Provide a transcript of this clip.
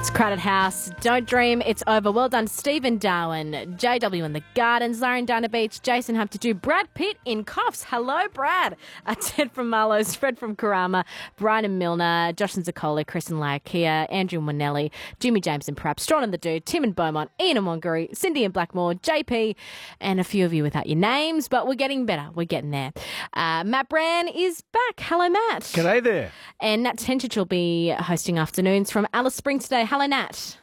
It's Crowded House. Don't dream it's over. Well done, Stephen Darwin, JW in the Gardens, Lauren Dana Beach, Jason Humpty, Brad Pitt in Coffs. Hello, Brad. Ted from Marlowe's, Fred from Karama, Brian and Milner, Josh and Zakola, Chris and Laokia, Andrew Monelli, Jimmy James and Prapp, Strawn and the Dude, Tim and Beaumont, Ian and Wangari, Cindy and Blackmore, JP, and a few of you without your names, but we're getting better. We're getting there. Matt Brand is back. Hello, Matt. G'day there. And Nat Tentich will be hosting afternoons from Alice Springs today. Hello, Nat.